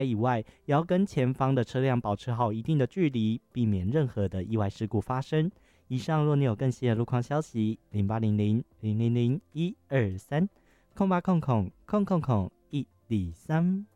以外，也要跟前方的车辆保持好一定的距离，避免任何的意外事故发生。以上，若你有更新的路况消息，0800-000-123，0800-123。